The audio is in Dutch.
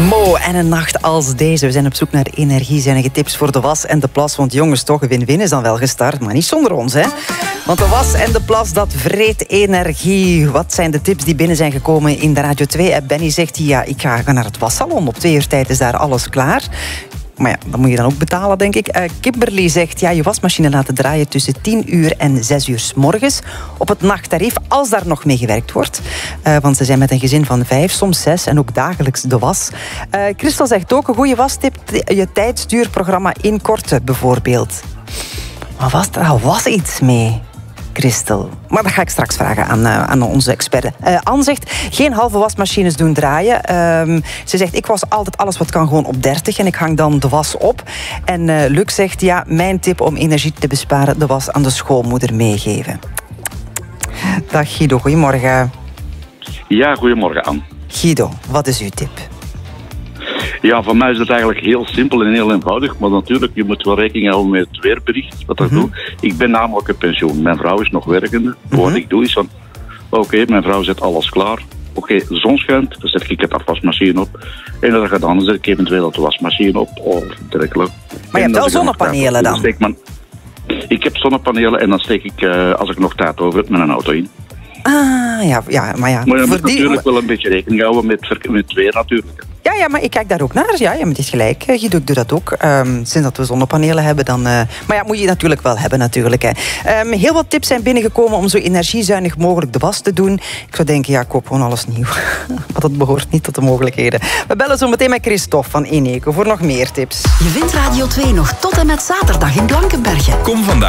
Mo en een nacht als deze. We zijn op zoek naar energiezuinige tips voor de was en de plas. Want jongens, toch, een win-win is dan wel gestart. Maar niet zonder ons, hè. Want de was en de plas, dat vreet energie. Wat zijn de tips die binnen zijn gekomen in de Radio 2-app? Benny zegt, ja, ik ga naar het wassalon. Op 2 uur tijd is daar alles klaar. Maar ja, dat moet je dan ook betalen, denk ik. Kimberly zegt, ja, je wasmachine laten draaien tussen 10 uur en 6 uur 's morgens. Op het nachttarief, als daar nog mee gewerkt wordt. Want ze zijn met een gezin van 5, soms 6 en ook dagelijks de was. Christel zegt ook, een goede wastip, je tijdstuurprogramma inkorten bijvoorbeeld. Maar daar was iets mee, Christel. Maar dat ga ik straks vragen aan onze expert. Anne zegt, geen halve wasmachines doen draaien. Ze zegt, ik was altijd alles wat kan gewoon op 30 en ik hang dan de was op. En Luc zegt, ja, mijn tip om energie te besparen, de was aan de schoonmoeder meegeven. Dag Guido, goedemorgen. Ja, goedemorgen Anne. Guido, wat is uw tip? Ja, voor mij is het eigenlijk heel simpel en heel eenvoudig. Maar natuurlijk, je moet wel rekening houden met het weerbericht. Wat ik doe. Ik ben namelijk in pensioen. Mijn vrouw is nog werkende. Wat ik doe is van, oké, mijn vrouw zet alles klaar. Oké, de zon schijnt, dan zet ik het afwasmachine op. En dat gaat dan zet ik eventueel de wasmachine op. Of dergelijke. Maar je hebt wel zonnepanelen dan? Ik heb zonnepanelen en dan steek ik, als ik nog tijd over heb, met een auto in. Ja, maar ja. Maar je moet natuurlijk wel een beetje rekening houden met het weer natuurlijk. Ja, maar ik kijk daar ook naar. Ja, je hebt gelijk, Guido, ik doe dat ook. Sinds dat we zonnepanelen hebben, dan... Maar ja, moet je natuurlijk wel hebben, natuurlijk. Hè. Heel wat tips zijn binnengekomen om zo energiezuinig mogelijk de was te doen. Ik zou denken, ja, koop gewoon alles nieuw. Maar dat behoort niet tot de mogelijkheden. We bellen zo meteen met Christophe van Eneco voor nog meer tips. Je vindt Radio 2 nog tot en met zaterdag in Blankenberge. Kom vandaag.